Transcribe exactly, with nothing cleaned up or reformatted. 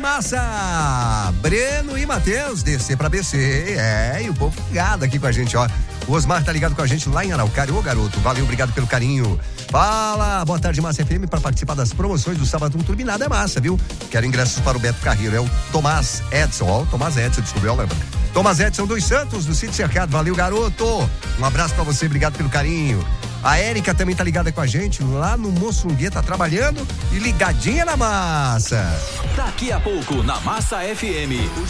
massa! Breno e Matheus, descer pra B C. É, e o povo ligado aqui com a gente, ó. O Osmar tá ligado com a gente lá em Araucária. Ô, garoto, valeu, obrigado pelo carinho. Fala, boa tarde, Massa F M, para participar das promoções do Sábado Turbinado é massa, viu? Quero ingressos para o Beto Carreiro, é o Tomás Edson, ó, o Tomás Edson, descobriu, lembra? Tomás Edson dos Santos, do Sítio Cercado, valeu, garoto. Um abraço pra você, obrigado pelo carinho. A Érica também tá ligada com a gente, lá no Moçunguê, tá trabalhando e ligadinha na massa. Daqui a pouco, na Massa F M.